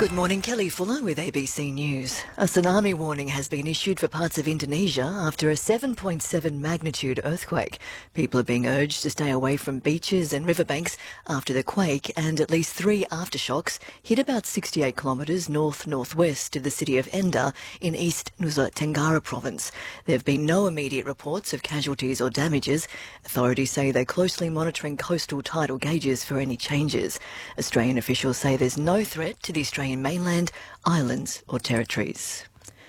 Good morning, Kelly Fuller with ABC News. A tsunami warning has been issued for parts of Indonesia after a 7.7 magnitude earthquake. People are being urged to stay away from beaches and riverbanks after the quake, and at least 3 aftershocks hit about 68 kilometres north-northwest of the city of Enda in East Nusa Tenggara province. There have been no immediate reports of casualties or damages. Authorities say they're closely monitoring coastal tidal gauges for any changes. Australian officials say there's no threat to the Australian mainland, islands or territories.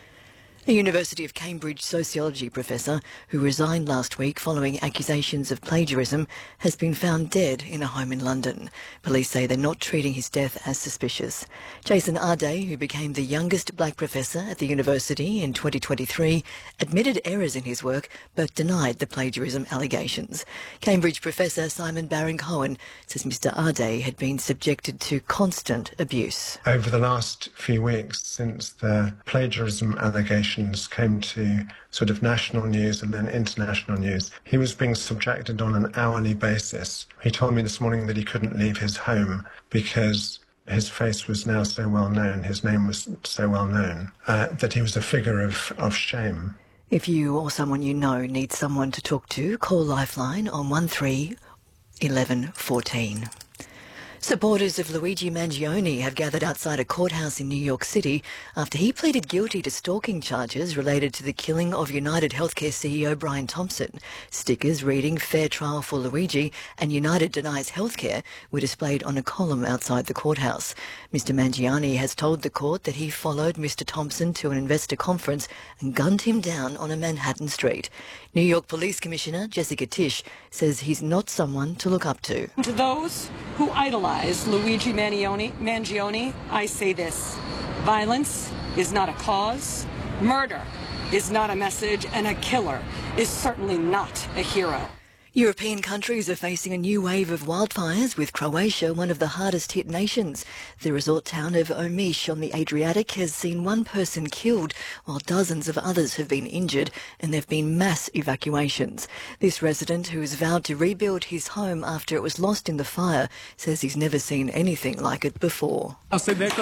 A University of Cambridge sociology professor who resigned last week following accusations of plagiarism has been found dead in a home in London. Police say they're not treating his death as suspicious. Jason Arday, who became the youngest black professor at the university in 2023, admitted errors in his work but denied the plagiarism allegations. Cambridge professor Simon Baron-Cohen says Mr Arday had been subjected to constant abuse. Over the last few weeks, since the plagiarism allegations came to sort of national news and then international news, he was being subjected on an hourly basis. He told me this morning that he couldn't leave his home because his face was now so well known, his name was so well known, that he was a figure of shame. If you or someone you know needs someone to talk to, call Lifeline on 13 11 14. Supporters of Luigi Mangione have gathered outside a courthouse in New York City after he pleaded guilty to stalking charges related to the killing of United Healthcare CEO Brian Thompson. Stickers reading "Fair Trial for Luigi" and "United Denies Healthcare" were displayed on a column outside the courthouse. Mr Mangione has told the court that he followed Mr Thompson to an investor conference and gunned him down on a Manhattan street. New York Police Commissioner Jessica Tisch says he's not someone to look up to. To those who idolize Luigi Mangione, I say this: violence is not a cause, murder is not a message, and a killer is certainly not a hero. European countries are facing a new wave of wildfires, with Croatia one of the hardest hit nations. The resort town of Omiš on the Adriatic has seen 1 person killed, while dozens of others have been injured, and there have been mass evacuations. This resident, who has vowed to rebuild his home after it was lost in the fire, says he's never seen anything like it before. I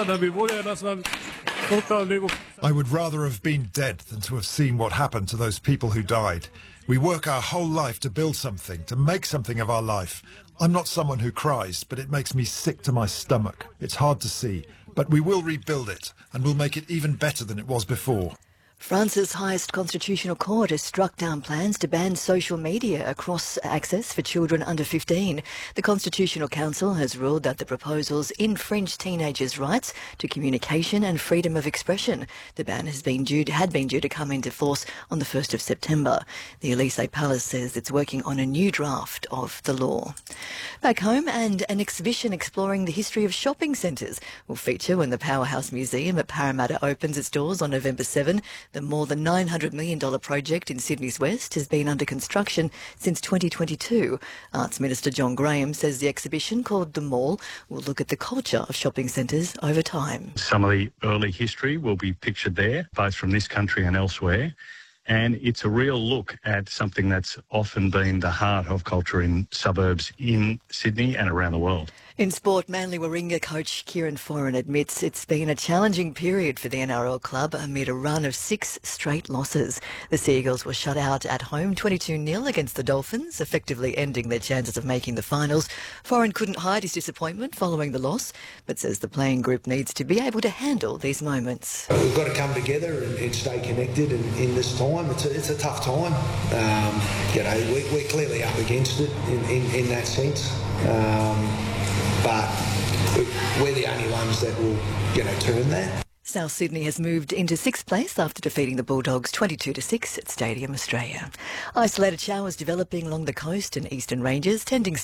would rather have been dead than to have seen what happened to those people who died. We work our whole life to build something, to make something of our life. I'm not someone who cries, but it makes me sick to my stomach. It's hard to see, but we will rebuild it, and we'll make it even better than it was before. France's highest constitutional court has struck down plans to ban social media across access for children under 15. The Constitutional Council has ruled that the proposals infringe teenagers' rights to communication and freedom of expression. The ban had been due to come into force on the 1st of September. The Elysee Palace says it's working on a new draft of the law. Back home, and an exhibition exploring the history of shopping centres will feature when the Powerhouse Museum at Parramatta opens its doors on November 7. The more than $900 million project in Sydney's West has been under construction since 2022. Arts Minister John Graham says the exhibition, called The Mall, will look at the culture of shopping centres over time. Some of the early history will be pictured there, both from this country and elsewhere. And it's a real look at something that's often been the heart of culture in suburbs in Sydney and around the world. In sport, Manly Warringah coach Kieran Foran admits it's been a challenging period for the NRL club amid a run of 6 straight losses. The Seagulls were shut out at home 22-0 against the Dolphins, effectively ending their chances of making the finals. Foran couldn't hide his disappointment following the loss, but says the playing group needs to be able to handle these moments. We've got to come together and stay connected in this time. It's a tough time. We're clearly up against it in that sense. But we're the only ones that will, turn that. South Sydney has moved into 6th place after defeating the Bulldogs 22-6 at Stadium Australia. Isolated showers developing along the coast and eastern ranges, tending